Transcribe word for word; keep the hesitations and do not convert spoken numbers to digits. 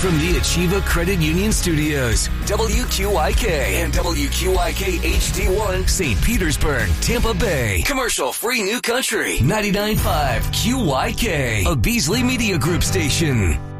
from the Achieva Credit Union Studios, W Q I K and W Q I K H D one, Saint Petersburg, Tampa Bay. Commercial-free New Country, ninety-nine point five Q Y K, a Beasley Media Group station.